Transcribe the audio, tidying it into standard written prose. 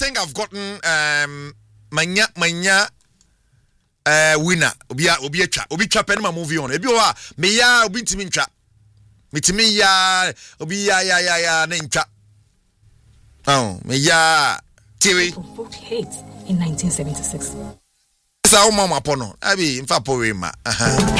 think I've gotten manya winner obi twa pen ma movie on ebi o a me ya obi ntimi ntwa metimi ya obi ya na ntwa oh me ya TV 48 in 1976 sa o mama pono abi mfa po we ma